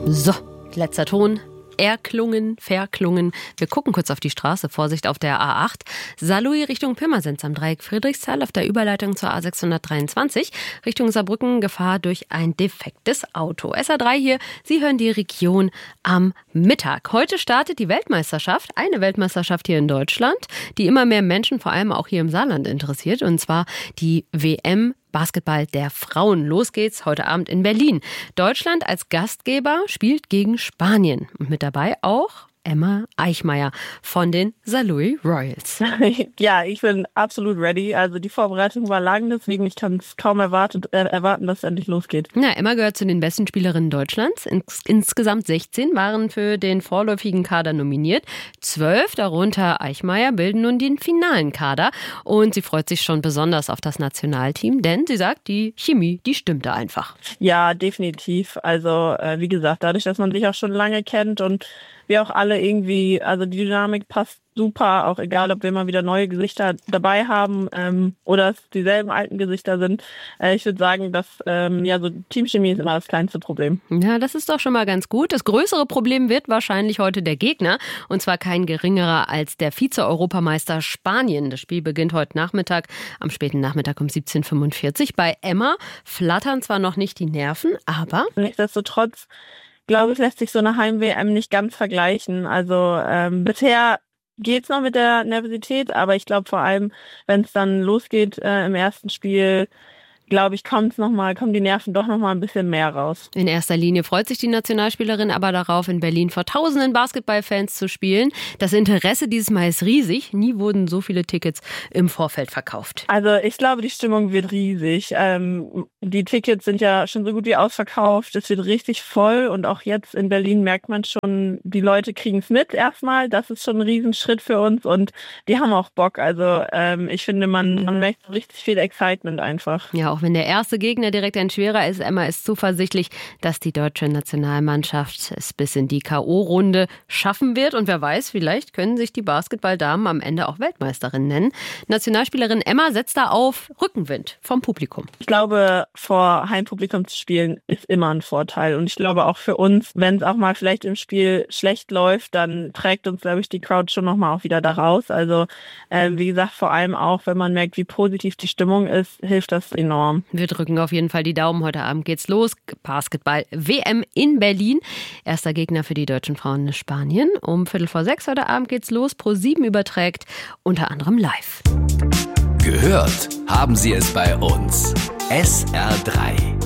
So, letzter Ton. Erklungen, verklungen. Wir gucken kurz auf die Straße. Vorsicht auf der A8. Saarlouis Richtung Pirmasens am Dreieck Friedrichsthal auf der Überleitung zur A623. Richtung Saarbrücken Gefahr durch ein defektes Auto. SA3 hier. Sie hören die Region am Mittag. Heute startet die Weltmeisterschaft. Eine Weltmeisterschaft hier in Deutschland, die immer mehr Menschen, vor allem auch hier im Saarland, interessiert. Und zwar die WM Basketball der Frauen. Los geht's heute Abend in Berlin. Deutschland als Gastgeber spielt gegen Spanien. Und mit dabei auch Emma Eichmeyer von den Saarlouis Royals. Ja, ich bin absolut ready. Also die Vorbereitung war lang, deswegen ich kann es kaum erwarten, dass es endlich losgeht. Ja, Emma gehört zu den besten Spielerinnen Deutschlands. Insgesamt 16 waren für den vorläufigen Kader nominiert. 12, darunter Eichmeyer, bilden nun den finalen Kader. Und sie freut sich schon besonders auf das Nationalteam, denn sie sagt, die Chemie, die stimmte einfach. Ja, definitiv. Also wie gesagt, dadurch, dass man sich auch schon lange kennt und wir auch alle irgendwie, also die Dynamik passt super, auch egal, ob wir mal wieder neue Gesichter dabei haben oder es dieselben alten Gesichter sind. Ich würde sagen, dass so Teamchemie ist immer das kleinste Problem. Ja, das ist doch schon mal ganz gut. Das größere Problem wird wahrscheinlich heute der Gegner, und zwar kein geringerer als der Vize-Europameister Spanien. Das Spiel beginnt heute Nachmittag, am späten Nachmittag um 17:45 Uhr. Bei Emma flattern zwar noch nicht die Nerven, aber nichtsdestotrotz glaube ich, lässt sich so eine Heim-WM nicht ganz vergleichen. Also bisher geht's noch mit der Nervosität, aber ich glaube vor allem, wenn es dann losgeht im ersten Spiel, glaube ich, kommen die Nerven doch noch mal ein bisschen mehr raus. In erster Linie freut sich die Nationalspielerin aber darauf, in Berlin vor tausenden Basketballfans zu spielen. Das Interesse dieses Mal ist riesig. Nie wurden so viele Tickets im Vorfeld verkauft. Also ich glaube, die Stimmung wird riesig. Die Tickets sind ja schon so gut wie ausverkauft. Es wird richtig voll und auch jetzt in Berlin merkt man schon, die Leute kriegen es mit erstmal. Das ist schon ein Riesenschritt für uns und die haben auch Bock. Also ich finde, man merkt richtig viel Excitement einfach. Ja, auch wenn der erste Gegner direkt ein schwerer ist, Emma ist zuversichtlich, dass die deutsche Nationalmannschaft es bis in die K.O.-Runde schaffen wird. Und wer weiß, vielleicht können sich die Basketballdamen am Ende auch Weltmeisterin nennen. Nationalspielerin Emma setzt da auf Rückenwind vom Publikum. Ich glaube, vor Heimpublikum zu spielen ist immer ein Vorteil. Und ich glaube auch für uns, wenn es auch mal vielleicht im Spiel schlecht läuft, dann trägt uns, glaube ich, die Crowd schon nochmal auch wieder da raus. Also wie gesagt, vor allem auch, wenn man merkt, wie positiv die Stimmung ist, hilft das enorm. Wir drücken auf jeden Fall die Daumen. Heute Abend geht's los. Basketball-WM in Berlin. Erster Gegner für die deutschen Frauen ist Spanien. Um 5:45 heute Abend geht's los. ProSieben überträgt unter anderem live. Gehört haben Sie es bei uns. SR3.